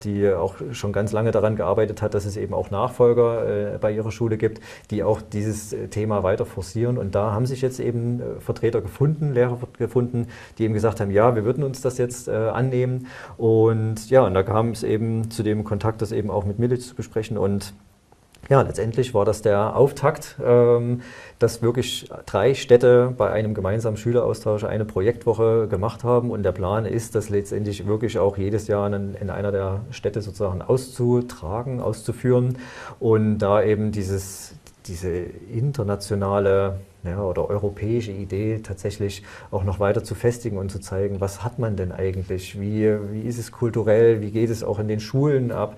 die auch schon ganz lange daran gearbeitet hat, dass es eben auch Nachfolger bei ihrer Schule gibt, die auch dieses Thema weiter forcieren. Und da haben sich jetzt eben Vertreter gefunden, Lehrer gefunden, die eben gesagt haben, ja, wir würden uns das jetzt annehmen. Und ja, und da kam es eben zu dem Kontakt, das eben auch mit Milic zu besprechen. Und ja, letztendlich war das der Auftakt, dass wirklich 3 Städte bei einem gemeinsamen Schüleraustausch eine Projektwoche gemacht haben. Und der Plan ist, das letztendlich wirklich auch jedes Jahr in einer der Städte sozusagen auszutragen, auszuführen und da eben diese internationale, ja, oder europäische Idee tatsächlich auch noch weiter zu festigen und zu zeigen, was hat man denn eigentlich, wie ist es kulturell, wie geht es auch in den Schulen ab.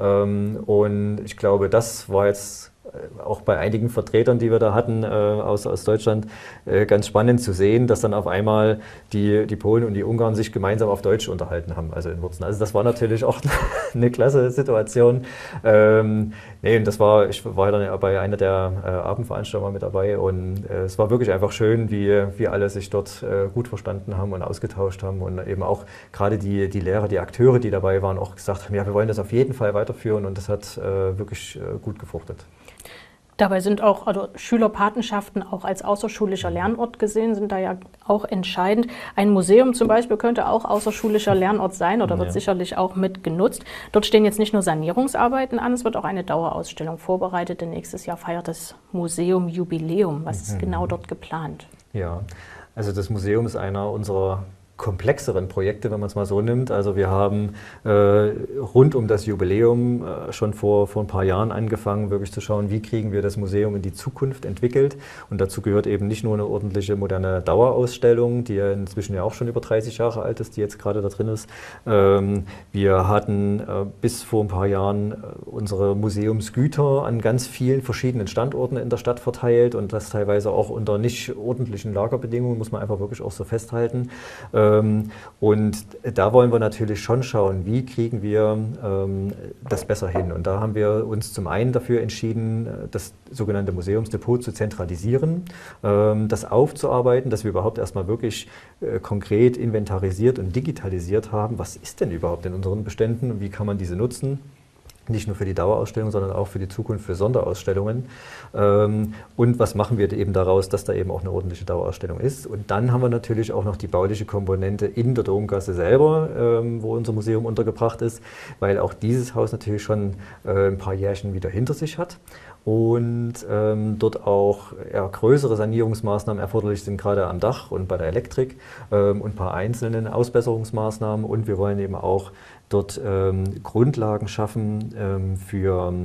Und ich glaube, das war jetzt auch bei einigen Vertretern, die wir da hatten aus Deutschland, ganz spannend zu sehen, dass dann auf einmal die Polen und die Ungarn sich gemeinsam auf Deutsch unterhalten haben, also in Wurzen. Also das war natürlich auch eine klasse Situation. Nee, und ich war dann ja bei einer der Abendveranstaltungen mit dabei und es war wirklich einfach schön, wie alle sich dort gut verstanden haben und ausgetauscht haben und eben auch gerade die Lehrer, die Akteure, die dabei waren, auch gesagt haben, ja, wir wollen das auf jeden Fall weiterführen und das hat wirklich gut gefruchtet. Dabei sind auch Schülerpatenschaften auch als außerschulischer Lernort gesehen, sind da ja auch entscheidend. Ein Museum zum Beispiel könnte auch außerschulischer Lernort sein oder wird sicherlich auch mit genutzt. Dort stehen jetzt nicht nur Sanierungsarbeiten an, es wird auch eine Dauerausstellung vorbereitet, denn nächstes Jahr feiert das Museum Jubiläum. Was ist genau dort geplant? Ja, also das Museum ist einer unserer komplexeren Projekte, wenn man es mal so nimmt. Also wir haben rund um das Jubiläum schon vor ein paar Jahren angefangen, wirklich zu schauen, wie kriegen wir das Museum in die Zukunft entwickelt. Und dazu gehört eben nicht nur eine ordentliche moderne Dauerausstellung, die ja inzwischen ja auch schon über 30 Jahre alt ist, die jetzt gerade da drin ist. Wir hatten bis vor ein paar Jahren unsere Museumsgüter an ganz vielen verschiedenen Standorten in der Stadt verteilt und das teilweise auch unter nicht ordentlichen Lagerbedingungen, muss man einfach wirklich auch so festhalten. Und da wollen wir natürlich schon schauen, wie kriegen wir das besser hin. Und da haben wir uns zum einen dafür entschieden, das sogenannte Museumsdepot zu zentralisieren, das aufzuarbeiten, dass wir überhaupt erstmal wirklich konkret inventarisiert und digitalisiert haben. Was ist denn überhaupt in unseren Beständen und wie kann man diese nutzen? Nicht nur für die Dauerausstellung, sondern auch für die Zukunft, für Sonderausstellungen. Und was machen wir eben daraus, dass da eben auch eine ordentliche Dauerausstellung ist. Und dann haben wir natürlich auch noch die bauliche Komponente in der Domgasse selber, wo unser Museum untergebracht ist, weil auch dieses Haus natürlich schon ein paar Jährchen wieder hinter sich hat. Und dort auch größere Sanierungsmaßnahmen erforderlich sind, gerade am Dach und bei der Elektrik und ein paar einzelne Ausbesserungsmaßnahmen. Und wir wollen eben auch dort Grundlagen schaffen für,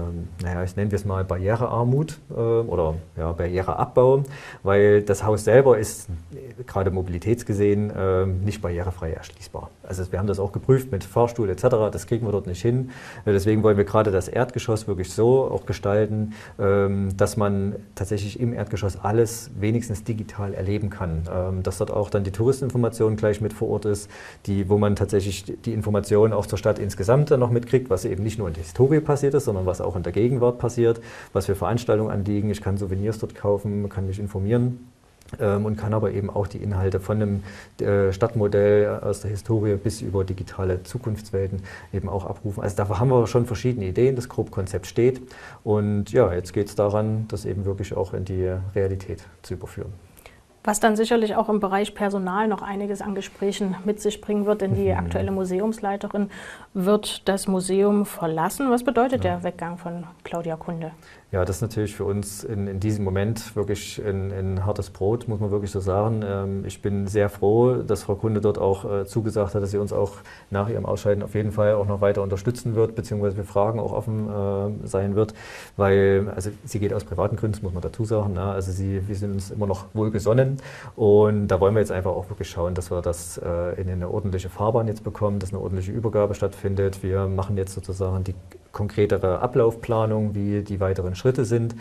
ich nenne es mal Barrierearmut oder Barriereabbau, weil das Haus selber ist gerade mobilitätsgesehen nicht barrierefrei erschließbar. Also wir haben das auch geprüft mit Fahrstuhl etc., das kriegen wir dort nicht hin. Deswegen wollen wir gerade das Erdgeschoss wirklich so auch gestalten, dass man tatsächlich im Erdgeschoss alles wenigstens digital erleben kann. Dass dort auch dann die Touristeninformation gleich mit vor Ort ist, wo man tatsächlich die Informationen auch zur Stadt insgesamt dann noch mitkriegt, was eben nicht nur in der Historie passiert ist, sondern was auch in der Gegenwart passiert, was für Veranstaltungen anliegen. Ich kann Souvenirs dort kaufen, kann mich informieren. Und kann aber eben auch die Inhalte von einem Stadtmodell aus der Historie bis über digitale Zukunftswelten eben auch abrufen. Also da haben wir schon verschiedene Ideen, das Grobkonzept steht und ja, jetzt geht es daran, das eben wirklich auch in die Realität zu überführen. Was dann sicherlich auch im Bereich Personal noch einiges an Gesprächen mit sich bringen wird, denn die aktuelle Museumsleiterin wird das Museum verlassen. Was bedeutet der Weggang von Claudia Kunde? Ja, das ist natürlich für uns in diesem Moment wirklich ein hartes Brot, muss man wirklich so sagen. Ich bin sehr froh, dass Frau Kunde dort auch zugesagt hat, dass sie uns auch nach ihrem Ausscheiden auf jeden Fall auch noch weiter unterstützen wird, beziehungsweise für Fragen auch offen sein wird, weil also sie geht aus privaten Gründen, das muss man dazu sagen. Also wir sind uns immer noch wohlgesonnen und da wollen wir jetzt einfach auch wirklich schauen, dass wir das in eine ordentliche Fahrbahn jetzt bekommen, dass eine ordentliche Übergabe stattfindet. Wir machen jetzt sozusagen die konkretere Ablaufplanung, wie die weiteren Schritte sind.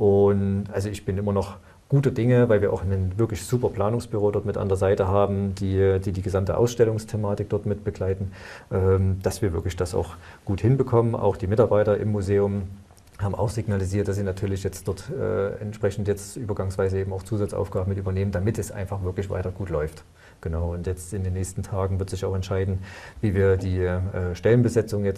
Und also ich bin immer noch guter Dinge, weil wir auch ein wirklich super Planungsbüro dort mit an der Seite haben, die gesamte Ausstellungsthematik dort mit begleiten, dass wir wirklich das auch gut hinbekommen. Auch die Mitarbeiter im Museum haben auch signalisiert, dass sie natürlich jetzt dort entsprechend jetzt übergangsweise eben auch Zusatzaufgaben mit übernehmen, damit es einfach wirklich weiter gut läuft. Genau, und jetzt in den nächsten Tagen wird sich auch entscheiden, wie wir die Stellenbesetzung jetzt